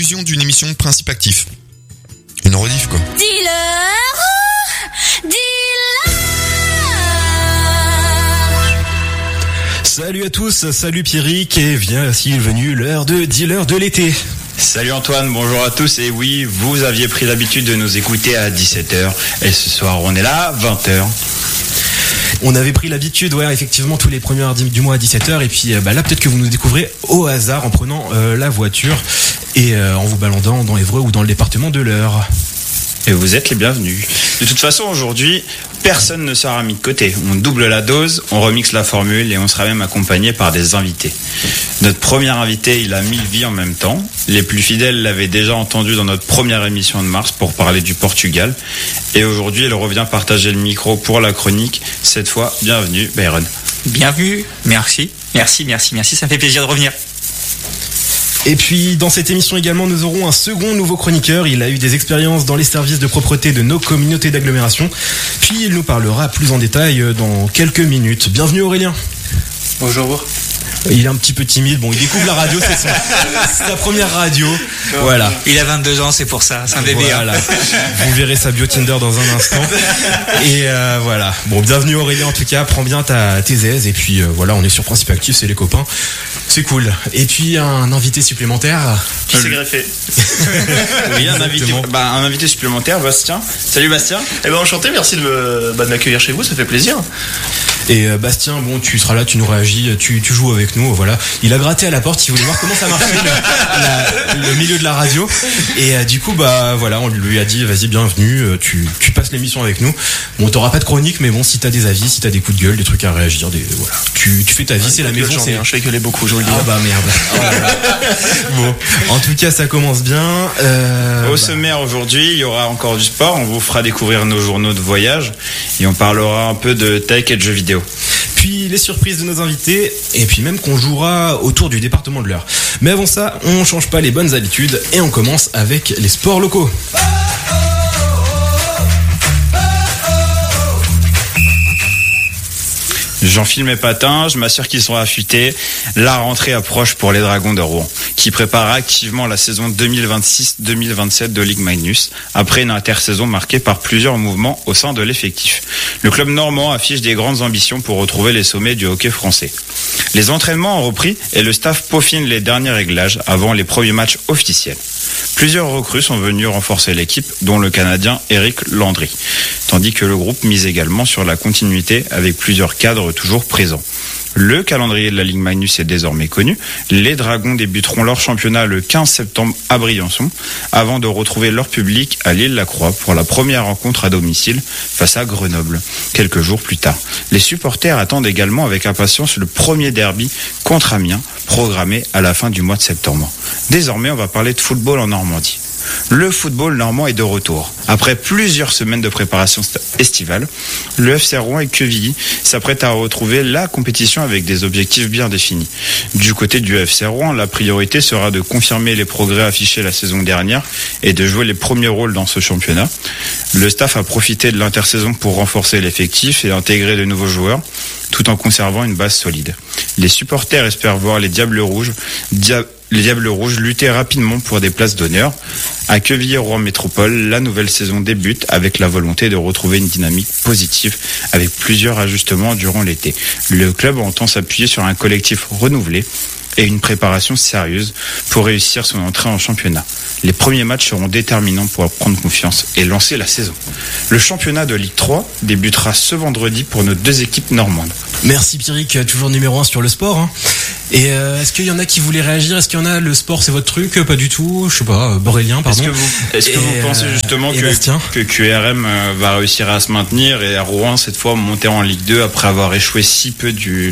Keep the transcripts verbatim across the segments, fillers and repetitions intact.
rediffusion d'une émission de Principe Actif. Une rediff, quoi. Dealer, dealer. Salut à tous, salut Pierrick, et bien s'il est venu l'heure de Dealer de l'été. Salut Antoine, bonjour à tous. Et oui, vous aviez pris l'habitude de nous écouter à dix-sept heures. Et ce soir, on est là à vingt heures. On avait pris l'habitude, ouais, effectivement, tous les premiers mardis du mois à dix-sept heures. Et puis bah, là, peut-être que vous nous découvrez au hasard en prenant euh, la voiture et euh, en vous baladant dans l'Évreux ou dans le département de l'Eure. Et vous êtes les bienvenus. De toute façon, aujourd'hui, personne ne sera mis de côté. On double la dose, on remixe la formule et on sera même accompagné par des invités. Notre premier invité, il a mille vies en même temps. Les plus fidèles l'avaient déjà entendu dans notre première émission de mars pour parler du Portugal. Et aujourd'hui, il revient partager le micro pour la chronique. Cette fois, bienvenue, Byron. Bienvenue, merci, merci, merci, merci, ça me fait plaisir de revenir. Et puis dans cette émission également, nous aurons un second nouveau chroniqueur. Il a eu des expériences dans les services de propreté de nos communautés d'agglomération. Puis il nous parlera plus en détail dans quelques minutes. Bienvenue Aurélien. Bonjour. Il est un petit peu timide, bon il découvre la radio, c'est, son, c'est sa première radio. Voilà. Il a vingt-deux ans, c'est pour ça, c'est un bébé. Voilà. Hein. Vous verrez sa bio Tinder dans un instant. Et euh, voilà. Bon, bienvenue Aurélien en tout cas, prends bien ta, tes aises. Et puis euh, voilà, on est sur Principe Actif, c'est les copains. C'est cool. Et puis un invité supplémentaire. Qui s'est greffé. Oui, un invité, bah, un invité supplémentaire, Bastien. Salut Bastien. Eh ben enchanté, merci de, me, bah, de m'accueillir chez vous, ça fait plaisir. Et euh, Bastien, bon, tu seras là, tu nous réagis, tu, tu joues avec nous, voilà. Il a gratté à la porte, il voulait voir comment ça marchait le, la, le milieu de la radio. Et euh, du coup, bah voilà, on lui a dit, vas-y, bienvenue, tu, tu passes l'émission avec nous. Bon, t'auras pas de chronique, mais bon, si t'as des avis, si t'as des coups de gueule, des trucs à réagir, des voilà, tu, tu fais ta vie, ouais, c'est la maison. C'est... Hein, je fais gueuler beaucoup, je vous le dis. Ah bah merde. Oh là là. Bon, en tout cas, ça commence bien. Euh, Au bah... sommaire aujourd'hui, il y aura encore du sport. On vous fera découvrir nos journaux de voyage et on parlera un peu de tech et de jeux vidéo. Puis les surprises de nos invités, et puis même qu'on jouera autour du département de l'Eure. Mais avant ça, on change pas les bonnes habitudes et on commence avec les sports locaux. J'enfile mes patins, je m'assure qu'ils sont affûtés. La rentrée approche pour les Dragons de Rouen, qui préparent activement la saison deux mille vingt-six deux mille vingt-sept de Ligue Magnus, après une intersaison marquée par plusieurs mouvements au sein de l'effectif. Le club normand affiche des grandes ambitions pour retrouver les sommets du hockey français. Les entraînements ont repris et le staff peaufine les derniers réglages avant les premiers matchs officiels. Plusieurs recrues sont venues renforcer l'équipe, dont le Canadien Éric Landry, tandis que le groupe mise également sur la continuité avec plusieurs cadres toujours présents. Le calendrier de la Ligue Magnus est désormais connu. Les Dragons débuteront leur championnat le quinze septembre à Briançon, avant de retrouver leur public à l'Île-la-Croix pour la première rencontre à domicile face à Grenoble, quelques jours plus tard. Les supporters attendent également avec impatience le premier derby contre Amiens, programmé à la fin du mois de septembre. Désormais, on va parler de football en Normandie. Le football normand est de retour. Après plusieurs semaines de préparation estivale, le F C Rouen et Quevilly s'apprêtent à retrouver la compétition avec des objectifs bien définis. Du côté du F C Rouen, la priorité sera de confirmer les progrès affichés la saison dernière et de jouer les premiers rôles dans ce championnat. Le staff a profité de l'intersaison pour renforcer l'effectif et intégrer de nouveaux joueurs, tout en conservant une base solide. Les supporters espèrent voir les Diables Rouges dia- Les Diables Rouges lutter rapidement pour des places d'honneur. À Quevilly-Rouen Métropole, la nouvelle saison débute avec la volonté de retrouver une dynamique positive avec plusieurs ajustements durant l'été. Le club entend s'appuyer sur un collectif renouvelé et une préparation sérieuse pour réussir son entrée en championnat. Les premiers matchs seront déterminants pour prendre confiance et lancer la saison. Le championnat de Ligue trois débutera ce vendredi pour nos deux équipes normandes. Merci Pierrick, toujours numéro un sur le sport. Hein. Et euh, est-ce qu'il y en a qui voulaient réagir ? Est-ce qu'il y en a, le sport c'est votre truc ? Pas du tout, je sais pas, Aurélien, pardon. Est-ce que vous, est-ce que et, vous pensez justement que, que Q R M va réussir à se maintenir et à Rouen cette fois monter en Ligue deux après avoir échoué si peu du,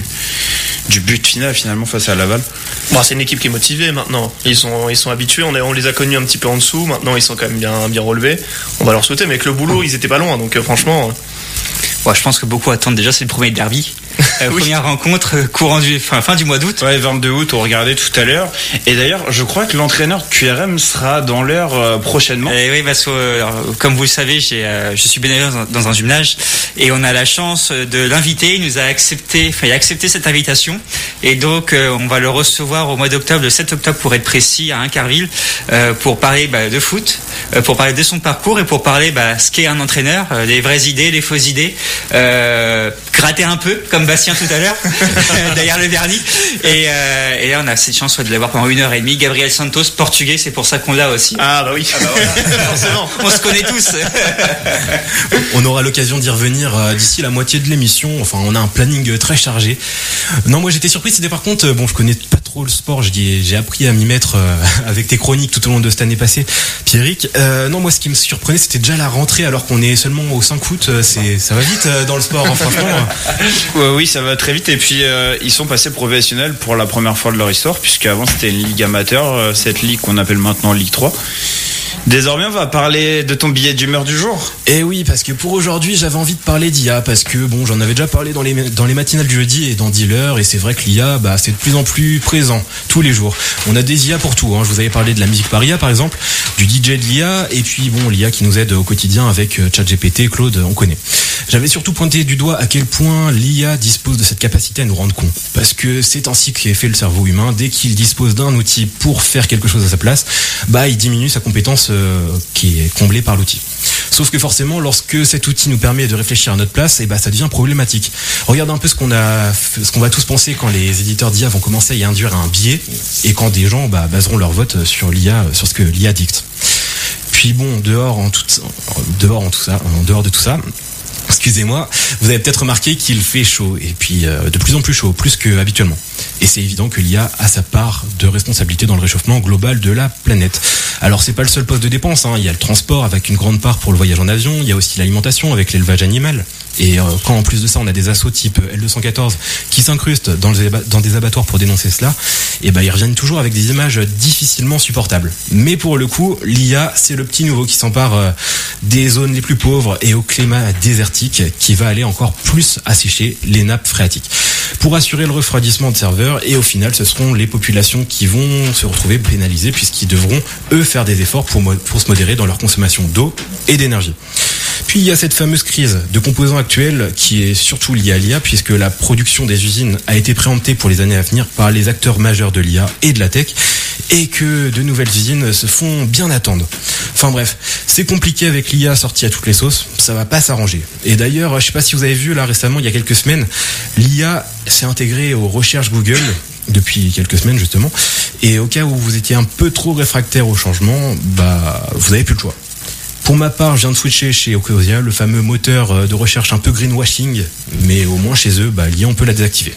du but final finalement face à Laval ? Bon, c'est une équipe qui est motivée maintenant. Ils sont, ils sont habitués, on, est, on les a connus un petit peu en dessous, maintenant ils sont quand même bien, bien relevés. On va leur souhaiter, mais avec le boulot, ils étaient pas loin, donc euh, franchement... Ouais, je pense que beaucoup attendent déjà, c'est le premier derby. Euh, Oui. Première rencontre euh, courant du fin, fin du mois d'août. Ouais, vingt-deux août, on regardait tout à l'heure. Et d'ailleurs, je crois que l'entraîneur de Q R M sera dans l'heure euh, prochainement. Et oui, parce que euh, alors, comme vous le savez, j'ai, euh, je suis bénévole dans, dans un gymnase et on a la chance de l'inviter. Il nous a accepté, enfin, il a accepté cette invitation et donc euh, on va le recevoir au mois d'octobre, le sept octobre pour être précis, à Incarville, euh, pour parler bah, de foot, euh, pour parler de son parcours et pour parler bah, ce qu'est un entraîneur, euh, les vraies idées, les fausses idées, euh, gratter un peu comme Bastien tout à l'heure derrière le vernis. Et, euh, et là, on a cette chance ouais, de l'avoir pendant une heure et demie. Gabriel Santos, portugais, c'est pour ça qu'on l'a aussi. Ah bah oui, ah bah voilà, forcément. On se connaît tous. On aura l'occasion d'y revenir euh, d'ici la moitié de l'émission. Enfin, on a un planning euh, très chargé. Non, moi j'étais surpris. C'était par contre, euh, bon, je connais pas trop le sport. J'ai j'ai appris à m'y mettre euh, avec tes chroniques tout au long de cette année passée, Pierrick. Euh, non, moi ce qui me surprenait, c'était déjà la rentrée alors qu'on est seulement au cinq août. Euh, C'est ça va vite euh, dans le sport, hein, franchement. Ouais, oui, ça va très vite. Et puis, euh, ils sont passés professionnels pour la première fois de leur histoire, puisqu'avant c'était une ligue amateur, euh, cette ligue qu'on appelle maintenant Ligue trois. Désormais, on va parler de ton billet d'humeur du jour. Et oui, parce que pour aujourd'hui, j'avais envie de parler d'I A, parce que bon, j'en avais déjà parlé dans les, dans les matinales du jeudi et dans Dealer, et c'est vrai que l'I A, bah, c'est de plus en plus présent, tous les jours. On a des I A pour tout, hein. Je vous avais parlé de la musique par I A, par exemple, du D J de l'I A, et puis bon, l'I A qui nous aide au quotidien avec euh, ChatGPT, Claude, on connaît. J'avais surtout pointé du doigt à quel point l'I A dispose de cette capacité à nous rendre cons. Parce que c'est ainsi qu'est fait le cerveau humain. Dès qu'il dispose d'un outil pour faire quelque chose à sa place, bah, il diminue sa compétence euh, qui est comblée par l'outil. Sauf que forcément, lorsque cet outil nous permet de réfléchir à notre place, et bah, ça devient problématique. Regarde un peu ce qu'on a, ce qu'on va tous penser quand les éditeurs d'I A vont commencer à y induire un biais et quand des gens, bah, baseront leur vote sur l'I A, sur ce que l'I A dicte. Puis bon, dehors en tout, dehors en tout ça, en dehors de tout ça, excusez-moi, vous avez peut-être remarqué qu'il fait chaud, et puis euh, de plus en plus chaud, plus qu'habituellement. Et c'est évident que l'I A a sa part de responsabilité dans le réchauffement global de la planète. Alors c'est pas le seul poste de dépense, hein. Il y a le transport avec une grande part pour le voyage en avion, il y a aussi l'alimentation avec l'élevage animal. Et euh, quand en plus de ça on a des assauts type L deux cent quatorze qui s'incrustent dans, les aba- dans des abattoirs pour dénoncer cela, et ben ils reviennent toujours avec des images difficilement supportables. Mais pour le coup, l'I A c'est le petit nouveau qui s'empare euh, des zones les plus pauvres et au climat désertique qui va aller encore plus assécher les nappes phréatiques. Pour assurer le refroidissement de serveurs, et au final ce seront les populations qui vont se retrouver pénalisées puisqu'ils devront eux faire des efforts pour, mo- pour se modérer dans leur consommation d'eau et d'énergie. Puis il y a cette fameuse crise de composants actuels qui est surtout liée à l'I A puisque la production des usines a été préemptée pour les années à venir par les acteurs majeurs de l'I A et de la tech et que de nouvelles usines se font bien attendre. Enfin bref, c'est compliqué avec l'I A sortie à toutes les sauces, ça va pas s'arranger. Et d'ailleurs, je sais pas si vous avez vu là récemment, il y a quelques semaines, l'I A s'est intégrée aux recherches Google depuis quelques semaines justement, et au cas où vous étiez un peu trop réfractaire au changement, bah vous avez plus le choix. Pour ma part, je viens de switcher chez Ecosia, le fameux moteur de recherche un peu greenwashing, mais au moins chez eux, bah, l'I A, on peut la désactiver.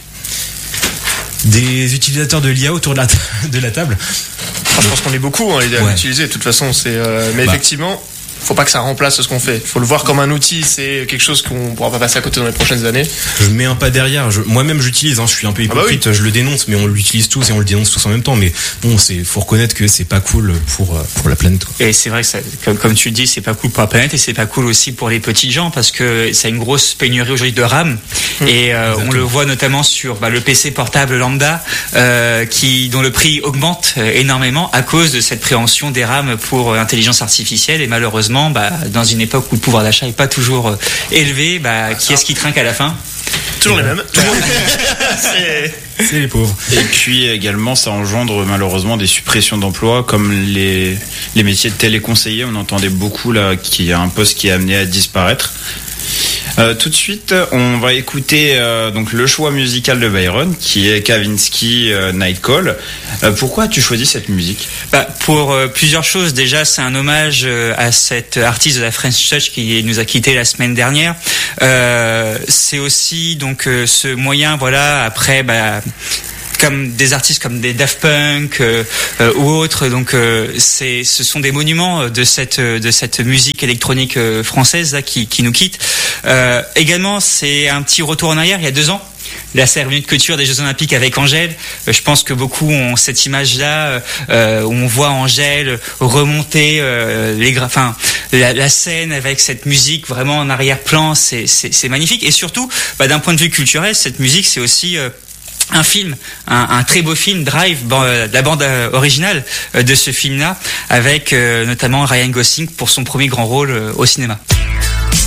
Des utilisateurs de l'I A autour de la, t- de la table. Ah, je pense qu'on est beaucoup hein, à Ouais. l'utiliser de toute façon. C'est, euh, mais Bah. effectivement, faut pas que ça remplace ce qu'on fait. Faut le voir comme un outil. C'est quelque chose qu'on pourra pas passer à côté dans les prochaines années. Je mets un pas derrière. Je, moi-même, j'utilise. Hein, je suis un peu Ah bah hypocrite. Je le dénonce, mais on l'utilise tous et on le dénonce tous en même temps. Mais bon, c'est faut reconnaître que c'est pas cool pour euh, pour la planète, quoi. Et c'est vrai que ça, comme, comme tu le dis, c'est pas cool pour la planète et c'est pas cool aussi pour les petits gens parce que ça a une grosse pénurie aujourd'hui de RAM et euh, on le voit notamment sur bah, le P C portable lambda euh, qui dont le prix augmente euh, énormément à cause de cette préhension des RAM pour euh, l'intelligence artificielle et malheureusement bah, dans une époque où le pouvoir d'achat est pas toujours euh, élevé, bah, qui est-ce qui trinque à la fin? Toujours les mêmes. C'est- C'est les pauvres. Et puis également, ça engendre malheureusement des suppressions d'emplois, comme les, les métiers de téléconseiller. On entendait beaucoup là qu'il y a un poste qui est amené à disparaître. Euh, tout de suite, on va écouter euh, donc le choix musical de Byron, qui est Kavinsky euh, Night Call. Euh, pourquoi as-tu choisi cette musique? Bah, pour euh, plusieurs choses. Déjà, c'est un hommage euh, à cet artiste de la French Touch qui nous a quittés la semaine dernière. Euh, c'est aussi donc euh, ce moyen, voilà, après, bah, comme des artistes comme des Daft Punk euh, euh, ou autres. Donc, euh, c'est, ce sont des monuments de cette de cette musique électronique euh, française là qui qui nous quitte. Euh, également, c'est un petit retour en arrière. Il y a deux ans. la cérémonie de clôture des Jeux Olympiques avec Angèle. Euh, je pense que beaucoup ont cette image-là euh, où on voit Angèle remonter euh, les gra- enfin, la, la scène avec cette musique vraiment en arrière-plan. C'est, c'est, c'est magnifique. Et surtout, bah, d'un point de vue culturel, cette musique, c'est aussi euh, un film, un, un très beau film, Drive, ban- la bande euh, originale euh, de ce film-là, avec euh, notamment Ryan Gosling pour son premier grand rôle euh, au cinéma.